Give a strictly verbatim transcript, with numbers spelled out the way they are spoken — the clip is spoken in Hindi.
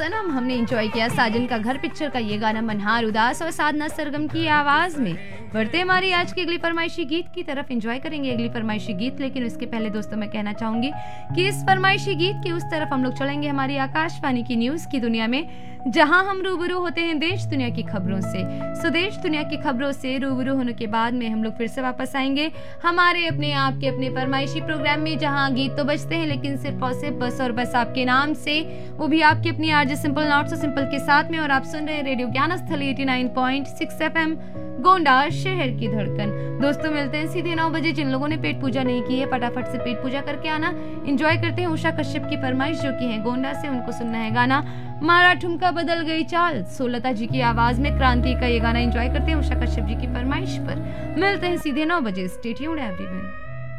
गाना हमने एंजॉय किया साजन का घर पिक्चर का ये गाना मनहार उदास और साधना सरगम की आवाज में। बढ़ते हमारी आज की अगली फरमाइशी गीत की तरफ, एंजॉय करेंगे अगली फरमाइशी गीत। लेकिन उसके पहले दोस्तों मैं कहना चाहूंगी कि इस फरमाइशी गीत की उस तरफ हम लोग चलेंगे हमारी आकाशवाणी की न्यूज की दुनिया में, जहां हम रूबरू होते हैं देश दुनिया की खबरों से। सो देश दुनिया की खबरों से रूबरू होने के बाद में हम लोग फिर से वापस आएंगे हमारे अपने आपके अपने फरमाइशी प्रोग्राम में, जहां गीत तो बजते हैं लेकिन सिर्फ और सिर्फ बस और बस आपके नाम से, वो भी आपकी अपनी RJ simple not so simple के साथ में। और आप सुन रहे हैं रेडियो ज्ञान स्थली नवासी पॉइंट छह एफएम गोंडा शहर की धड़कन। दोस्तों मिलते हैं सीधे नौ बजे। जिन लोगों ने पेट पूजा नहीं की है फटाफट से पेट पूजा करके आना। एंजॉय करते हैं उषा कश्यप की फरमाइश जो कि है गोंडा से, उनको सुनना है गाना मारा ठुमका बदल गई चाल, सोलता जी की आवाज में क्रांति का ये गाना एंजॉय करते हैं उषा कश्यप जी की फरमाइश पर। मिलते हैं सीधे नौ बजे। Stay tuned everyone.